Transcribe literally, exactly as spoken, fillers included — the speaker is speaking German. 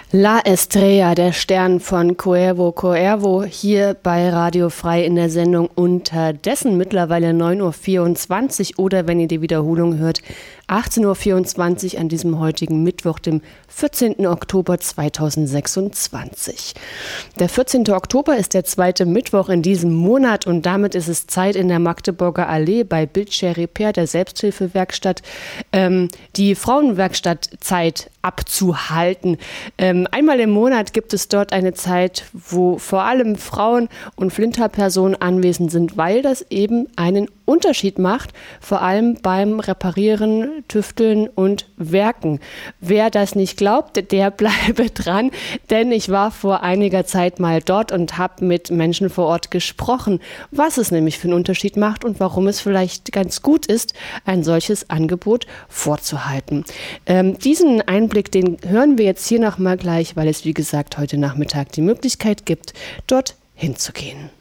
La Estrella, der Stern von Cuervo Cuervo, hier bei Radio Frei in der Sendung Unterdessen, mittlerweile neun Uhr vierundzwanzig oder wenn ihr die Wiederholung hört, achtzehn Uhr vierundzwanzig an diesem heutigen Mittwoch, dem vierzehnten Oktober zweitausendsechsundzwanzig. Der vierzehnte Oktober ist der zweite Mittwoch in diesem Monat und damit ist es Zeit in der Magdeburger Allee bei Bild Chez Repair, der Selbsthilfewerkstatt, ähm, die Frauenwerkstattzeit abzuhalten. Ähm, einmal im Monat gibt es dort eine Zeit, wo vor allem Frauen und Flinterpersonen anwesend sind, weil das eben einen Unterschied macht, vor allem beim Reparieren, Tüfteln und Werken. Wer das nicht glaubt, der bleibe dran, denn ich war vor einiger Zeit mal dort und habe mit Menschen vor Ort gesprochen, was es nämlich für einen Unterschied macht und warum es vielleicht ganz gut ist, ein solches Angebot vorzuhalten. Ähm, diesen Einblick, den hören wir jetzt hier nochmal gleich, weil es wie gesagt heute Nachmittag die Möglichkeit gibt, dort hinzugehen.